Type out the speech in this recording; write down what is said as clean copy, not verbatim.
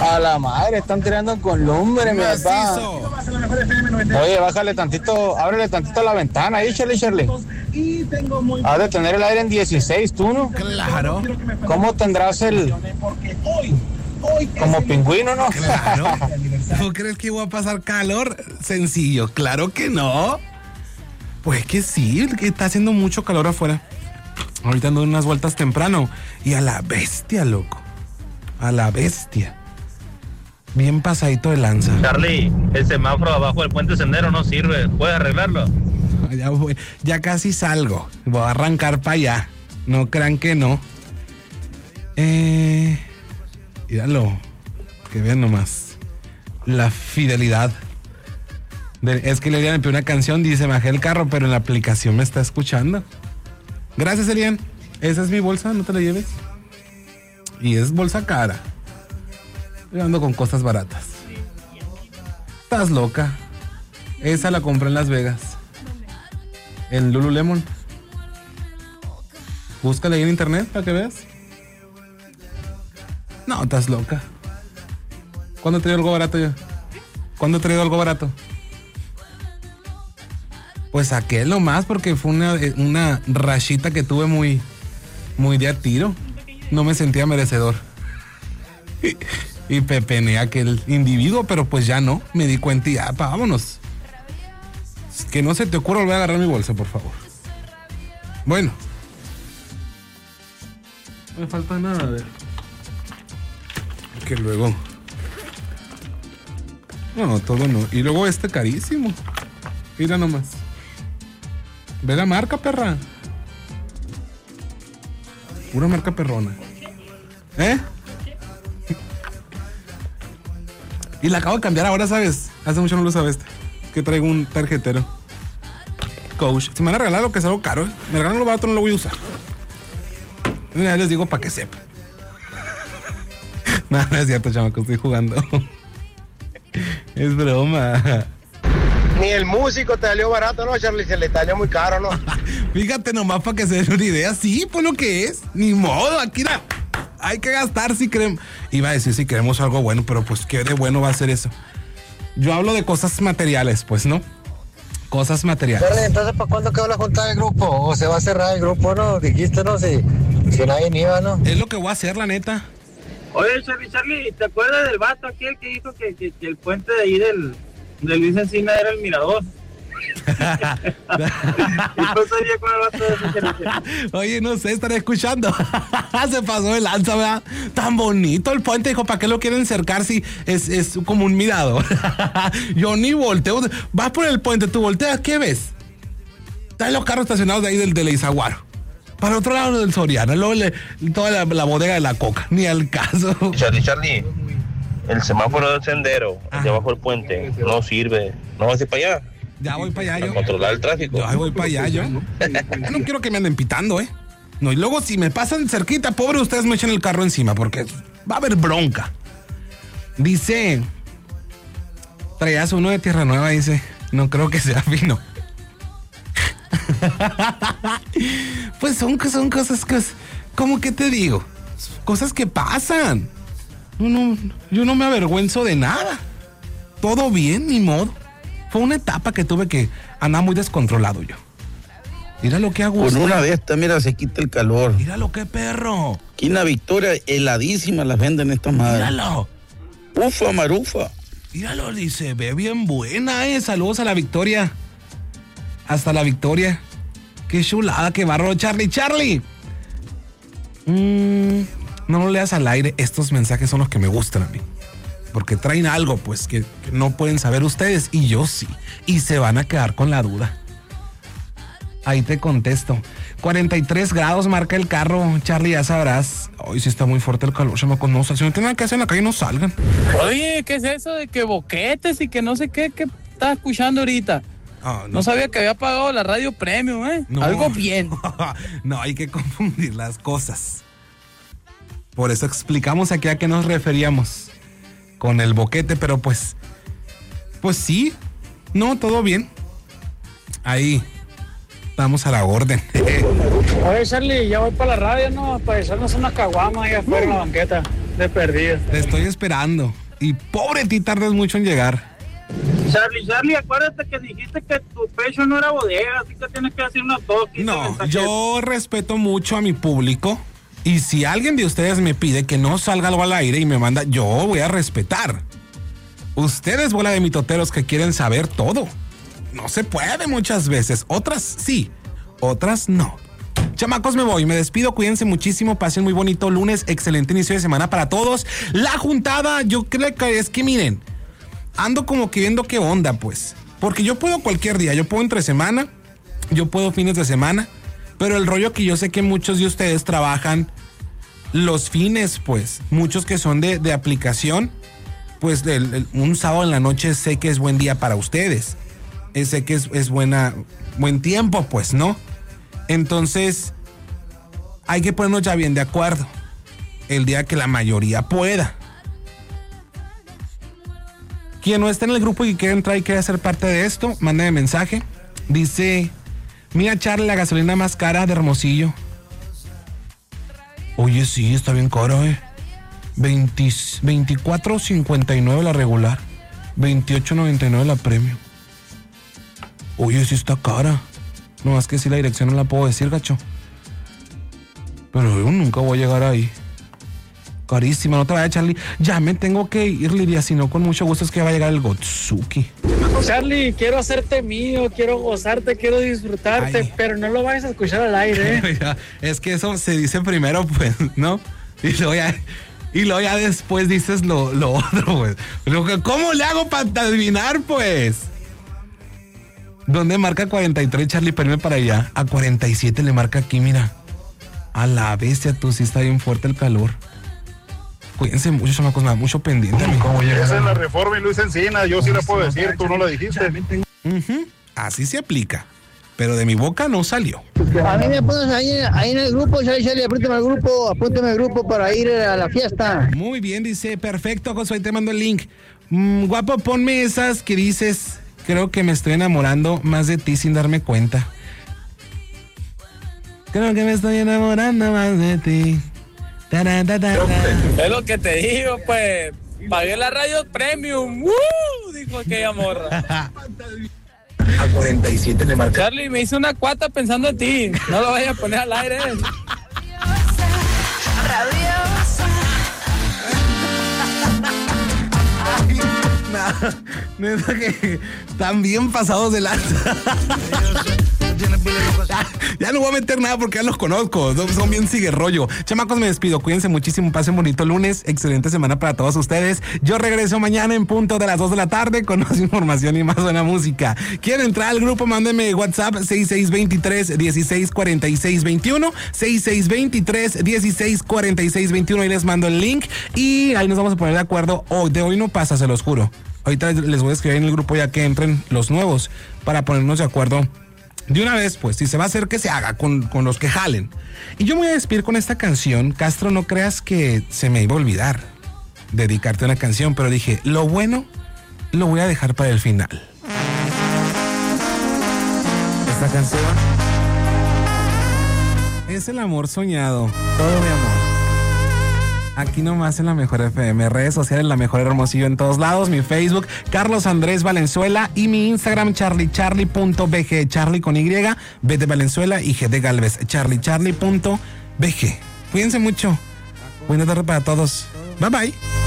A la madre, están tirando con lumbre, mi papá. Oye, bájale tantito, ábrele tantito la ventana ahí, Shirley. Has de tener el aire en 16, ¿tú no? Claro. ¿Cómo tendrás el... como pingüino, no? Claro. ¿No crees que iba a pasar calor? Sencillo, claro que no. Pues que sí, que está haciendo mucho calor afuera. Ahorita ando unas vueltas temprano. Y a la bestia, loco. A la bestia. Bien pasadito de lanza. Charlie, el semáforo abajo del puente Sendero no sirve. ¿Puedes arreglarlo? Ya casi salgo. Voy a arrancar para allá. No crean que no. Míralo. Que vean nomás. La fidelidad. Es que Elian me pidió una canción, dice, me bajé el carro, pero en la aplicación me está escuchando. Gracias, Elian. Esa es mi bolsa, no te la lleves. Y es bolsa cara. Yo ando con cosas baratas. Estás loca. Esa la compré en Las Vegas. En Lululemon. Búscala ahí en internet para que veas. No, estás loca. ¿Cuándo he traído algo barato yo? ¿Cuándo he traído algo barato? Pues aquel nomás, porque fue una rachita que tuve muy de a tiro. No me sentía merecedor. Y pepené a aquel individuo, pero pues ya no. Me di cuenta y ya, vámonos. Que no se te ocurra volver a agarrar mi bolsa, por favor. Bueno. No me falta nada, a ver. Que luego... No, todo no. Y luego este carísimo. Mira nomás. Ve la marca, perra. Pura marca perrona. Y la acabo de cambiar ahora, ¿sabes? Hace mucho no lo sabes. Que traigo un tarjetero Coach. Si me van a regalar lo que es algo caro, me regalan lo barato, no lo voy a usar. Ya les digo para que sepan. No, no es cierto, chamaco, estoy jugando. Es broma. Ni el músico te salió barato, ¿no, Charlie? Se le salió muy caro, ¿no? Fíjate nomás para que se den una idea. Sí, pues lo que es. Ni modo, aquí hay que gastar si queremos. Iba a decir si queremos algo bueno, pero pues qué de bueno va a ser eso. Yo hablo de cosas materiales, pues, ¿no? Cosas materiales. Charlie, entonces, ¿para cuándo quedó la junta del grupo? ¿O se va a cerrar el grupo, no? Dijiste, ¿no? Si nadie iba, ¿no? Es lo que voy a hacer, la neta. Oye, Charlie, ¿te acuerdas del vato aquel que dijo que el puente de ahí del Luis Encina era el mirador? Oye, no sé, estaré escuchando. Se pasó de lanza, ¿verdad? Tan bonito el puente, dijo, ¿para qué lo quieren cercar si es como un mirador? Yo ni volteo. Vas por el puente, tú volteas, ¿qué ves? Están los carros estacionados de ahí del Izaguaro. Para el otro lado del Soriana, luego toda la bodega de la Coca, ni al caso. Charlie, el semáforo del Sendero, de abajo del puente, no sirve. ¿No vas a ir para allá? Ya voy para allá, yo. Para controlar el tráfico. Ya voy para allá, yo. No quiero que me anden pitando, ¿eh? No, y luego si me pasan cerquita, pobre, ustedes me echen el carro encima, porque va a haber bronca. Dice, traías uno de Tierra Nueva, dice, no creo que sea fino. Pues son cosas que, ¿cómo que te digo? Cosas que pasan. Yo no me avergüenzo de nada. Todo bien, ni modo. Fue una etapa que tuve que andar muy descontrolado yo. Mira lo que hago. Con una de estas, mira, se quita el calor. Mira lo que perro. Aquí en la Victoria, heladísimas las venden estas madres. Míralo. Ufa, marufa. Míralo, dice, ve bien buena, Saludos a la Victoria. Hasta la Victoria. Qué chulada, qué barro, Charlie. No lo leas al aire. Estos mensajes son los que me gustan a mí. Porque traen algo, pues, que no pueden saber ustedes. Y yo sí. Y se van a quedar con la duda. Ahí te contesto. 43 grados marca el carro, Charlie, ya sabrás. Hoy sí está muy fuerte el calor, chamaco. No, si no tienen nada que hacer en la calle, no salgan. Oye, ¿qué es eso de que boquetes y que no sé qué estás escuchando ahorita? No sabía que había pagado la radio premium, ¿eh? No. Algo bien. No, hay que confundir las cosas. Por eso explicamos aquí a qué nos referíamos con el boquete, pero pues sí, no, todo bien. Ahí estamos a la orden. Oye, Charlie, ya voy para la radio, ¿no? Para echarnos una caguama ahí afuera en la banqueta. De perdidas. Te estoy esperando. Y pobre ti, tardas mucho en llegar. Charlie, acuérdate que dijiste que tu pecho no era bodega, así que tienes que decir unos toques. No, yo respeto mucho a mi público. Y si alguien de ustedes me pide que no salga algo al aire y me manda, yo voy a respetar. Ustedes, bola de mitoteros que quieren saber todo. No se puede muchas veces. Otras sí, otras no. Chamacos, me voy, me despido, cuídense muchísimo, pasen muy bonito lunes, excelente inicio de semana para todos. La juntada, yo creo que es que miren, ando como que viendo qué onda, pues. Porque yo puedo cualquier día, yo puedo entre semana, yo puedo fines de semana, pero el rollo que yo sé que muchos de ustedes trabajan los fines, pues, muchos que son de aplicación, pues un sábado en la noche sé que es buen día para ustedes. Sé que es buen tiempo, pues, ¿no? Entonces, hay que ponernos ya bien de acuerdo. El día que la mayoría pueda. Quien no está en el grupo y quiere entrar y quiere ser parte de esto, mándame mensaje. Dice, mira Charlie, la gasolina más cara de Hermosillo. Oye, sí, está bien caro, 24.59 la regular, 28.99 la premium. Oye, sí está cara. No, más que si la dirección no la puedo decir, gacho. Pero yo nunca voy a llegar ahí. Carísima, no te vayas, Charlie. Ya me tengo que ir, Lidia, si no, con mucho gusto es que va a llegar el Gotsuki. Charlie, quiero hacerte mío, quiero gozarte, quiero disfrutarte, ay, pero no lo vayas a escuchar al aire. Es que eso se dice primero, pues, ¿no? Y luego ya después dices lo otro, pues. ¿Cómo le hago para adivinar, pues? ¿Dónde marca 43, Charlie? Permíteme para allá. A 47 le marca aquí, mira. A la bestia, tú sí está bien fuerte el calor. Cuídense mucho, chamacos, nada, mucho pendiente. Esa es la reforma y Luis Encina, yo sí la puedo decir, tú no la dijiste. Así se aplica, pero de mi boca no salió. A mí me pones ahí en el grupo, Charlie, apúntame al grupo para ir a la fiesta. Muy bien, dice, perfecto, Josué, te mando el link. Guapo, ponme esas que dices... Creo que me estoy enamorando más de ti sin darme cuenta. Creo que me estoy enamorando más de ti. Es lo que te digo, pues. Pagué la radio premium. Dijo aquella morra. A 47 le marca. Charlie, me hice una cuata pensando en ti. No lo vayas a poner al aire. Neta que están bien pasados de lanza. Ya no voy a meter nada porque ya los conozco. Son bien sigue rollo. Chamacos, me despido. Cuídense muchísimo. Pasen bonito lunes. Excelente semana para todos ustedes. Yo regreso mañana en punto de las 2 de la tarde con más información y más buena música. ¿Quieren entrar al grupo? Mándenme WhatsApp 6623-164621. 6623-164621. Ahí les mando el link y ahí nos vamos a poner de acuerdo. De hoy no pasa, se los juro. Ahorita les voy a escribir en el grupo ya que entren los nuevos para ponernos de acuerdo de una vez, pues, si se va a hacer que se haga con los que jalen. Y yo me voy a despedir con esta canción. Castro, no creas que se me iba a olvidar dedicarte una canción, pero dije, lo bueno lo voy a dejar para el final. Esta canción es el amor soñado. Todo mi amor. Aquí nomás en la Mejor FM, redes sociales La Mejor Hermosillo en todos lados, mi Facebook, Carlos Andrés Valenzuela y mi Instagram, charlicharly.bg, Charlie con Y, B de Valenzuela y G de Galvez, charlicharly.bg. Cuídense mucho. Buena tarde para todos. Bye bye.